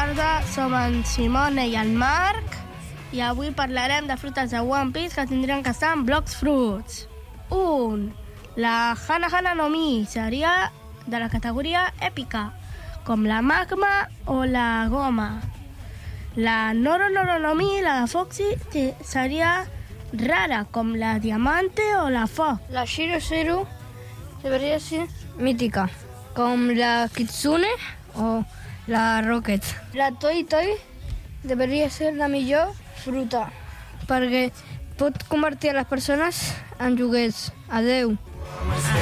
tarda, som en Simone i en Marc i avui parlarem de frutes de One Piece que tindrien que estar en blocs fruits. 1. La Hana Hana no Mi seria de la categoria èpica, com la magma o la goma. La Noro Noro no Mi, la de Foxy, seria rara, com la diamante o la foc. La Shiro Zero debería ser mítica, com la Kitsune o la Rocket. La Toy Toy deberia ser la millor fruta, perquè pot convertir les persones en joguets. Adeu.